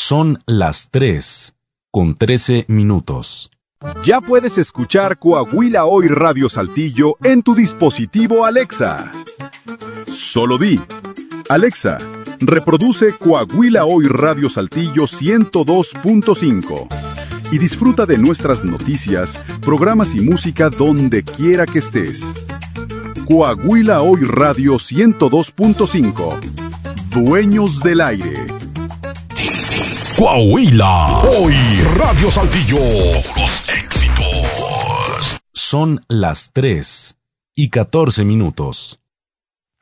Son las 3:13. Ya puedes escuchar Coahuila Hoy Radio Saltillo en tu dispositivo Alexa. Solo di: Alexa, reproduce Coahuila Hoy Radio Saltillo 102.5 y disfruta de nuestras noticias, programas y música donde quiera que estés. Coahuila Hoy Radio 102.5. Dueños del aire. Coahuila Hoy Radio Saltillo. Los éxitos. Son las 3:14.